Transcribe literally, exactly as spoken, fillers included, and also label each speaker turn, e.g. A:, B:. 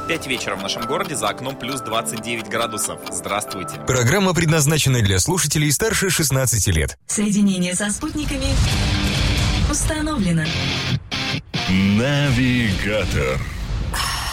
A: пять вечера в нашем городе, за окном плюс двадцать девять градусов. Здравствуйте.
B: Программа предназначена для слушателей старше шестнадцати лет.
C: Соединение со спутниками установлено.
D: Навигатор.